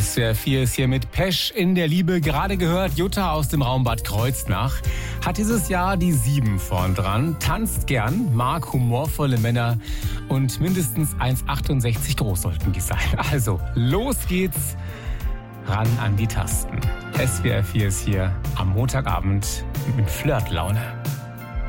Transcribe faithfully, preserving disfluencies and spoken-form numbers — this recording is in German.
S W R vier ist hier mit Pesch in der Liebe. Gerade gehört, Jutta aus dem Raum Bad Kreuznach hat dieses Jahr die sieben vorn dran, tanzt gern, mag humorvolle Männer und mindestens eins Komma achtundsechzig groß sollten die sein. Also, los geht's, ran an die Tasten. S W R vier ist hier am Montagabend mit Flirtlaune.